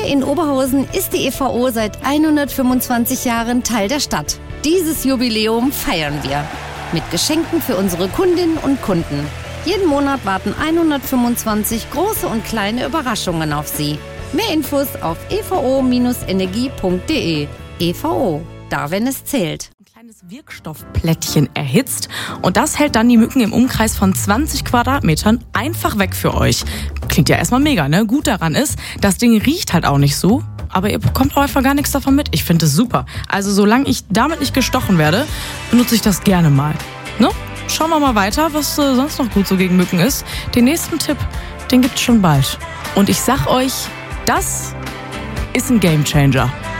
Hier in Oberhausen ist die EVO seit 125 Jahren Teil der Stadt. Dieses Jubiläum feiern wir mit Geschenken für unsere Kundinnen und Kunden. Jeden Monat warten 125 große und kleine Überraschungen auf Sie. Mehr Infos auf evo-energie.de. EVO, da wenn es zählt. Ein kleines Wirkstoffplättchen erhitzt und das hält dann die Mücken im Umkreis von 20 Quadratmetern einfach weg für euch. Klingt ja erstmal mega, ne? Gut daran ist, das Ding riecht halt auch nicht so, aber ihr bekommt auch einfach gar nichts davon mit. Ich finde es super. Also solange ich damit nicht gestochen werde, benutze ich das gerne mal. Ne? Schauen wir mal weiter, was sonst noch gut so gegen Mücken ist. Den nächsten Tipp, den gibt's schon bald. Und ich sag euch, das ist ein Gamechanger.